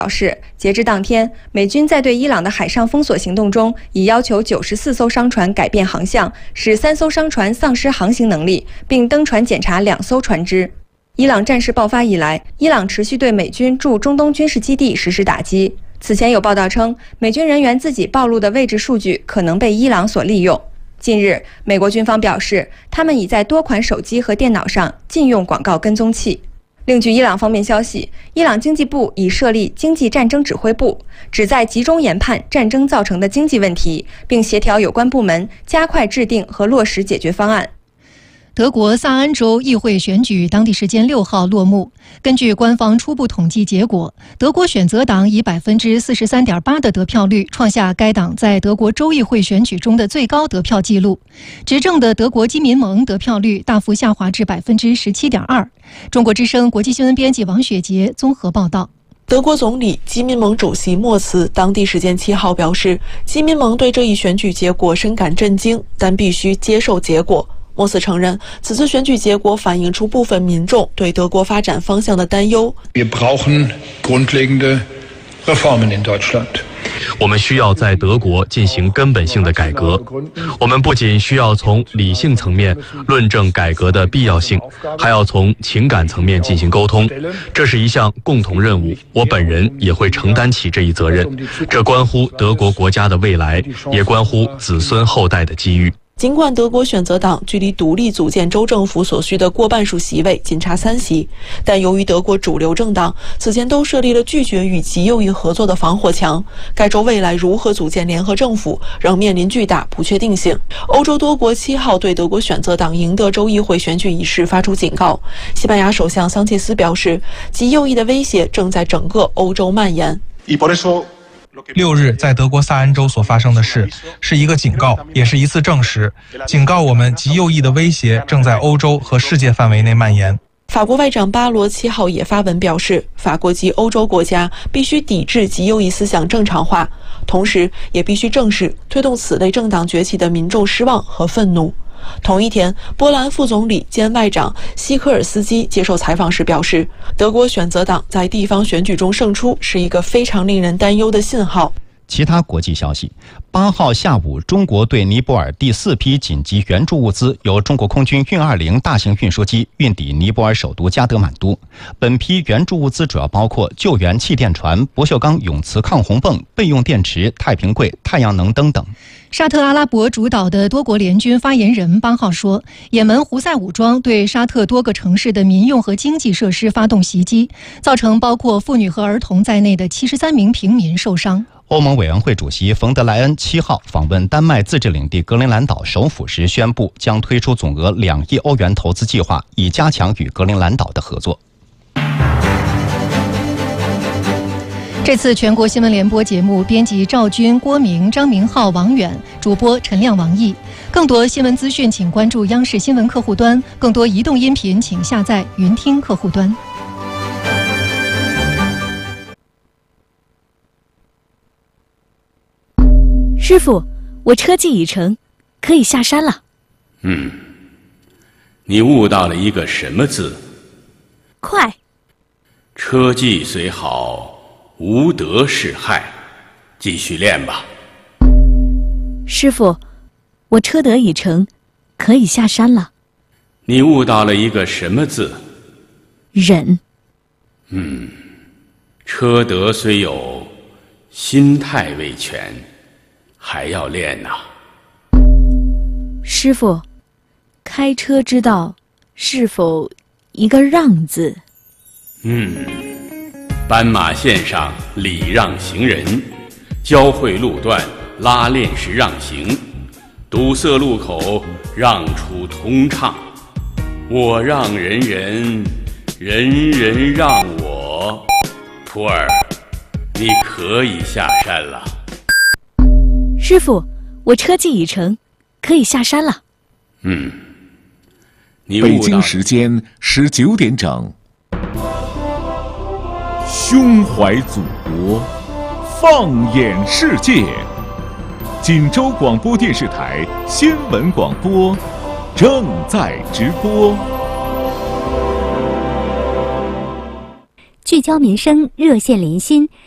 表示，截至当天，美军在对伊朗的海上封锁行动中，已要求94艘商船改变航向，使3艘商船丧失航行能力，并登船检查2艘船只。伊朗战事爆发以来，伊朗持续对美军驻中东军事基地实施打击。此前有报道称，美军人员自己暴露的位置数据可能被伊朗所利用。近日，美国军方表示，他们已在多款手机和电脑上禁用广告跟踪器。另据伊朗方面消息，伊朗经济部已设立经济战争指挥部，旨在集中研判战争造成的经济问题，并协调有关部门加快制定和落实解决方案。 德国萨安州议会选举当地时间6号落幕。根据官方初步统计结果，德国选择党以 43.8% 的得票率创下该党在德国州议会选举中的最高得票纪录。执政的德国基民盟得票率大幅下滑至 17.2%。中国之声国际新闻编辑王雪杰综合报道。 德国总理、基民盟主席默茨当地时间7号表示，基民盟对这一选举结果深感震惊，但必须接受结果。默茨承认，此次选举结果反映出部分民众对德国发展方向的担忧。 Wir brauchen grundlegende Reformen in Deutschland. 我们需要在德国进行根本性的改革。我们不仅需要从理性层面论证改革的必要性，还要从情感层面进行沟通。这是一项共同任务，我本人也会承担起这一责任。这关乎德国国家的未来，也关乎子孙后代的机遇。 尽管德国选择党距离独立组建州政府所需的过半数席位仅差3席，但由于德国主流政党此前都设立了拒绝与极右翼合作的防火墙，该州未来如何组建联合政府仍面临巨大不确定性。欧洲多国7号对德国选择党赢得州议会选举一事发出警告。西班牙首相桑切斯表示，极右翼的威胁正在整个欧洲蔓延。 6日在德国萨安州所发生的事是一个警告，也是一次证实，警告我们极右翼的威胁正在欧洲和世界范围内蔓延。 法国外长巴罗7号也发文表示，法国及欧洲国家必须抵制极右翼思想正常化，同时也必须正视推动此类政党崛起的民众失望和愤怒。同一天，波兰副总理兼外长希科尔斯基接受采访时表示，德国选择党在地方选举中胜出是一个非常令人担忧的信号。 其他国际消息，8号下午，中国对尼泊尔第4批紧急援助物资由中国空军运20大型运输机运抵尼泊尔首都加德满都。本批援助物资主要包括救援气垫船、不锈钢永磁抗洪泵、备用电池、太平柜、太阳能灯等。 沙特阿拉伯主导的多国联军发言人8号说，也门胡塞武装对沙特多个城市的民用和经济设施发动袭击，造成包括妇女和儿童在内的73名平民受伤。 欧盟委员会主席冯德莱恩7号访问丹麦自治领地格陵兰岛首府时宣布，将推出总额2亿欧元投资计划，以加强与格陵兰岛的合作。 这次全国新闻联播节目，编辑赵军、郭明、张明浩、王远，主播陈亮、王毅。更多新闻资讯，请关注央视新闻客户端；更多移动音频，请下载云听客户端。 师傅，我车技已成，可以下山了。 你悟到了一个什么字？ 快。 车技虽好，无德是害，继续练吧。 师傅，我车德已成，可以下山了。 你悟到了一个什么字？ 忍。 车德虽有，心态未全，还要练呐。 师傅，开车之道是否一个让字？ 斑马线上礼让行人，交汇路段拉练时让行，堵塞路口让出通畅。我让人人，人人让我。徒儿，你可以下山了。 师傅，我车技已成，可以下山了。 北京时间19点整。胸怀祖国，放眼世界。锦州广播电视台新闻广播正在直播。 聚焦民生，热线连心，